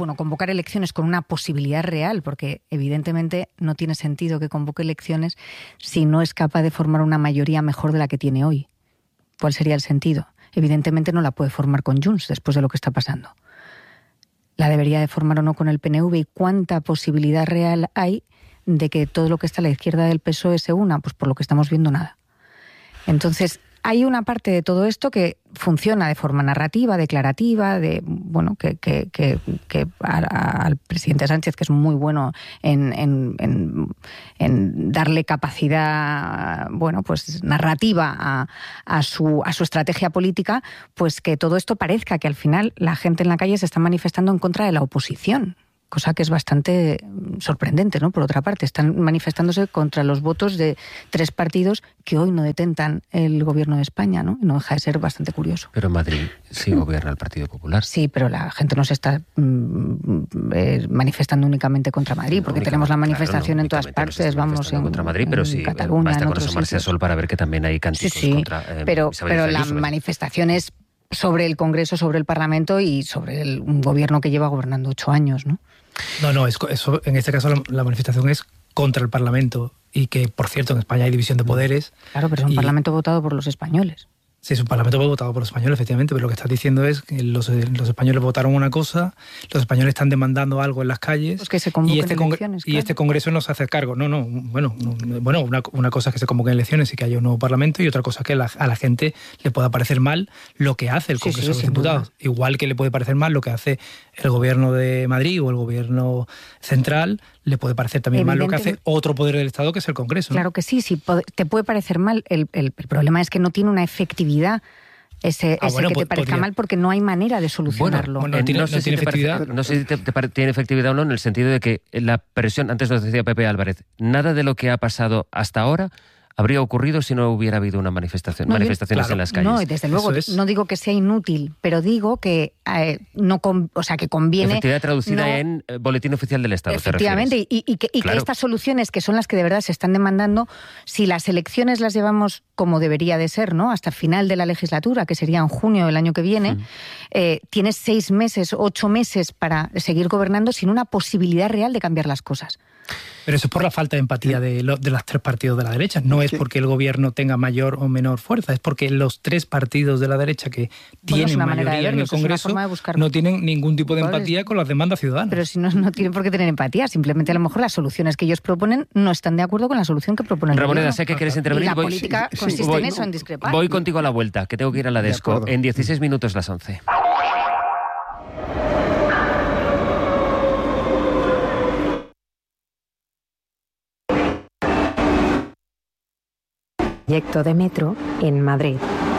bueno, convocar elecciones con una posibilidad real, porque evidentemente no tiene sentido que convoque elecciones si no es capaz de formar una mayoría mejor de la que tiene hoy. ¿Cuál sería el sentido? Evidentemente no la puede formar con Junts después de lo que está pasando. La debería de formar o no con el PNV, y cuánta posibilidad real hay de que todo lo que está a la izquierda del PSOE se una, pues por lo que estamos viendo nada. Entonces, hay una parte de todo esto que funciona de forma narrativa, declarativa, de bueno, que al presidente Sánchez, que es muy bueno en darle capacidad, bueno, pues narrativa a su estrategia política, pues que todo esto parezca que al final la gente en la calle se está manifestando en contra de la oposición. Cosa que es bastante sorprendente, ¿no? Por otra parte, están manifestándose contra los votos de 3 partidos que hoy no detentan el gobierno de España, ¿no? Y no deja de ser bastante curioso. Pero en Madrid sí gobierna el Partido Popular. Sí, pero la gente no se está manifestando únicamente contra Madrid, porque no, tenemos la manifestación en todas partes, vamos, contra Madrid, pero sí, Cataluña, basta con asomarse a Sol para ver que también hay cánticos contra pero la manifestación es sobre el Congreso, sobre el Parlamento y sobre un gobierno que lleva gobernando 8 años, ¿no? No, eso, en este caso la manifestación es contra el Parlamento, y que, por cierto, en España hay división de poderes. Claro, pero es un Parlamento votado por los españoles. Sí, es un Parlamento votado por los españoles, efectivamente, pero lo que estás diciendo es que los españoles votaron una cosa, los españoles están demandando algo en las calles, pues que se convoquen elecciones, y este Congreso no se hace cargo. Bueno, una cosa es que se convoquen elecciones y que haya un nuevo Parlamento, y otra cosa es que a la gente le pueda parecer mal lo que hace el Congreso de los Diputados. Duda. Igual que le puede parecer mal lo que hace el Gobierno de Madrid o el Gobierno central, le puede parecer también mal lo que hace otro poder del Estado, que es el Congreso, ¿no? Claro que sí, te puede parecer mal. El problema es que no tiene una efectividad que te parezca mal, porque no hay manera de solucionarlo. No sé si tiene efectividad o no, en el sentido de que la presión, antes nos decía Pepe Álvarez, nada de lo que ha pasado hasta ahora habría ocurrido si no hubiera habido una manifestaciones en las calles. No, desde luego, no digo que sea inútil, pero digo que que conviene... Efectividad traducida en Boletín Oficial del Estado. Efectivamente, y que estas soluciones, que son las que de verdad se están demandando, si las elecciones las llevamos como debería de ser, ¿no?, hasta el final de la legislatura, que sería en junio del año que viene, tienes 6 meses, 8 meses para seguir gobernando sin una posibilidad real de cambiar las cosas. Pero eso es por la falta de empatía de los 3 partidos de la derecha. No es porque el gobierno tenga mayor o menor fuerza, es porque los 3 partidos de la derecha que tienen mayoría en el Congreso no tienen ningún tipo de empatía con las demandas ciudadanas. Pero si no tienen por qué tener empatía, simplemente a lo mejor las soluciones que ellos proponen no están de acuerdo con la solución que proponen el Ramoneda, gobierno. sé que quieres intervenir. Y la política consiste en eso, en discrepar. Voy contigo a la vuelta, que tengo que ir a la Desco. En 16 minutos las 11. Proyecto de metro en Madrid.